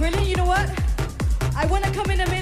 brilliant. You know what? I want to come in a minute.